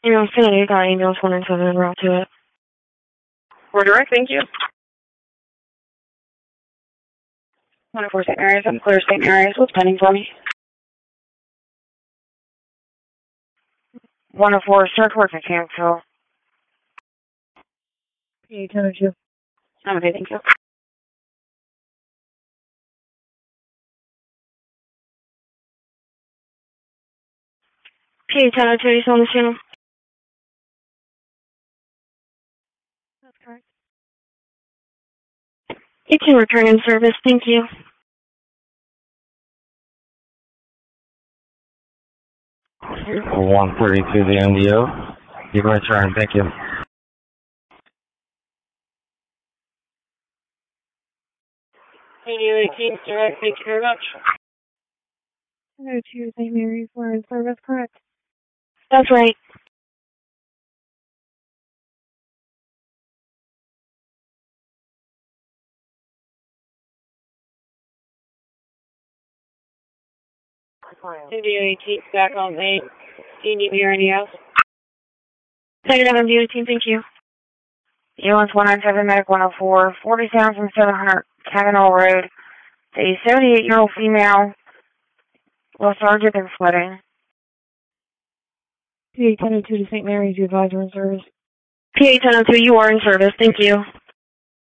Infinity got Angels 1 and 7 route to it. We're direct, thank you. 104 St. Mary's, I'm clear St. Mary's. What's pending for me? 104, start work at Campbell. PA 1002. I'm okay, thank you. PA 1002, you still on the channel? That's correct. You can return in service, thank you. 132 the MDO. You can return, thank you. Radio 18, direct, thank you very much. 1002 St. Mary's, we're in service, correct? That's right. Radio 18, back on main. Do you need me or anything else? Negative MD 18, thank you. Ambulance 197, Medic 104, 4700 Caganal Road. The 78-year-old female lethargic and sweating. PA 1002 to St. Mary's, you advise we're in service. PA 1002, you are in service, thank you.